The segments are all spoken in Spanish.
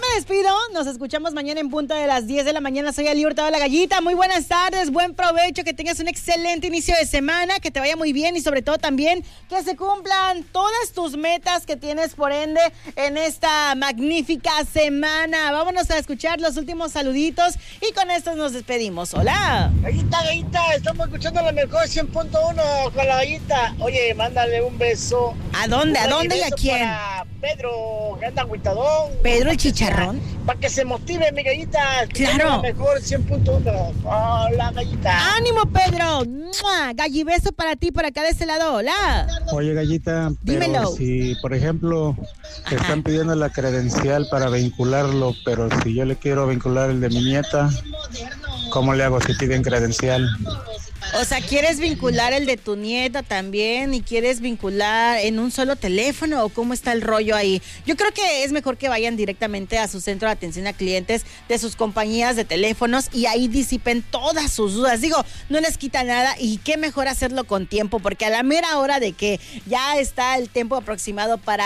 despido. Nos escuchamos mañana en punto de las 10 de la mañana. Soy Ali Hurtado, la Gallita. Muy buenas tardes, buen provecho, que tengas un excelente inicio de semana, que te vaya muy bien y sobre todo también que se cumplan todas tus metas que tienes por ende en esta magnífica semana. Vámonos a escuchar los últimos saluditos y con estos nos despedimos. Hola. Gallita, estamos escuchando la mejor 100.1 con la Gallita. Oye, mándale un beso. ¿A dónde? ¿A dónde y a quién? Para Pedro, que anda agüitadón. Pedro el chicharrón. Para que se motive, mi Gallita. Claro. La mejor 100.1. Hola, Gallita. ¡Ánimo, Pedro! ¡Mua! Gallibeso para ti por acá de este lado. Hola. Oye, Gallita, dímelo. pero si, por ejemplo, te están pidiendo la credencial para vincularlo, pero si yo le quiero vincular el de mi nieta, ¿cómo le hago si piden credencial? O sea, ¿quieres vincular el de tu nieta también y quieres vincular en un solo teléfono o cómo está el rollo ahí? Yo creo que es mejor que vayan directamente a su centro de atención a clientes de sus compañías de teléfonos y ahí disipen todas sus dudas. Digo, no les quita nada y qué mejor hacerlo con tiempo, porque a la mera hora de que ya está el tiempo aproximado para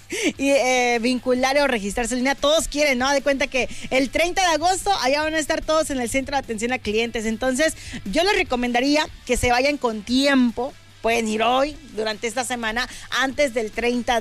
vincular o registrarse en línea, todos quieren, ¿no? De cuenta que el 30 de agosto allá van a estar todos en el centro de atención a clientes. Entonces, yo les recomendaría que se vayan con tiempo. Pueden ir hoy, durante esta semana, antes del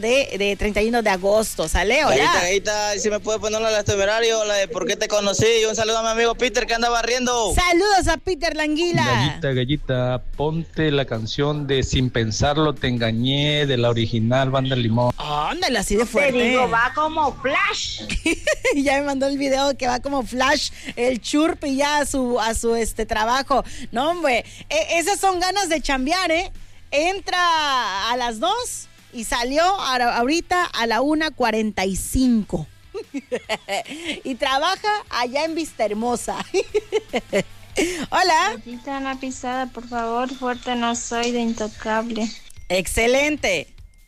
31 de agosto, ¿sale? Hola. Gallita, si me puede poner la de Temerario, la de por qué te conocí. Y un saludo a mi amigo Peter que anda barriendo. Saludos a Peter Languila. Gallita, ponte la canción de Sin Pensarlo Te Engañé, de la original Banda Limón. Ándale, así de fuerte. Te digo, va como Flash. Ya me mandó el video que va como Flash, el churp y ya a su trabajo. No, hombre, esas son ganas de chambear, ¿eh? Entra a las 2 y salió ahorita a la 1:45. Y trabaja allá en Vistahermosa. Hola. Gallita en la pisada, por favor, fuerte no soy de Intocable. Excelente.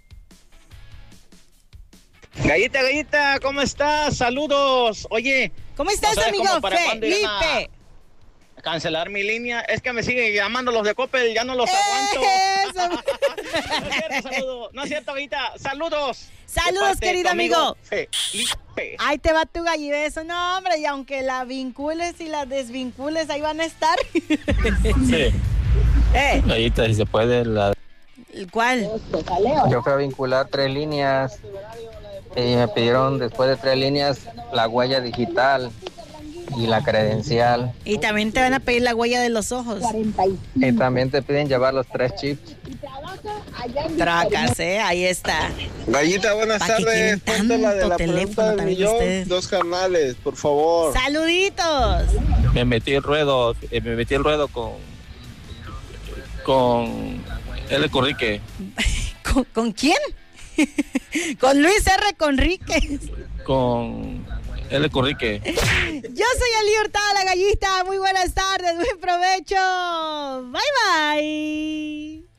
Gallita, ¿cómo estás? Saludos. Oye, ¿cómo estás, amigo Felipe? Cancelar mi línea, es que me siguen llamando los de Coppel, ya no los aguanto. No es cierto, Gallita, saludos. Saludos, querido amigo. Felipe. Ahí te va tu gallibeso. No, hombre, y aunque la vincules y la desvincules, ahí van a estar. Sí. Gallita, si se puede, ¿Cuál? Yo fui a vincular 3 líneas y me pidieron después de 3 líneas la huella digital y la credencial. Y también te van a pedir la huella de los ojos. Y también te piden llevar los 3 chips. Tracas, ahí está. Gallita, buenas tardes. Ponte la de la pregunta del millón, ustedes. 2 canales, por favor. Saluditos. Me metí el ruedo con L. Conrique. ¿Con quién? Con Luis R. Conríquez. Con L. Conrique. Yo soy Ali Hurtado, la Gallita. Muy buenas tardes, buen provecho. Bye, bye.